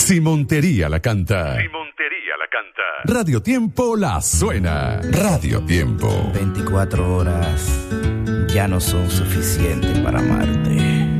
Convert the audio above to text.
Si Montería la canta. Si Montería la canta. Radio Tiempo la suena. Radio Tiempo. 24 horas ya no son suficientes para amarte.